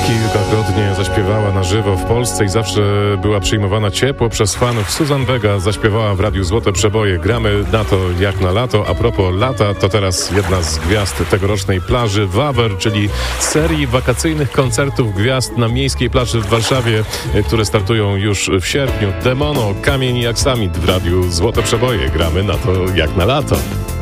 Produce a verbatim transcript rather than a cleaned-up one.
Kilkakrotnie zaśpiewała na żywo w Polsce i zawsze była przyjmowana ciepło przez fanów. Susan Vega zaśpiewała w Radiu Złote Przeboje. Gramy na to jak na lato. A propos lata, to teraz jedna z gwiazd tegorocznej plaży Wawer, czyli serii wakacyjnych koncertów gwiazd na miejskiej plaży w Warszawie, które startują już w sierpniu. Demono, Kamień i Aksamit w Radiu Złote Przeboje. Gramy na to jak na lato.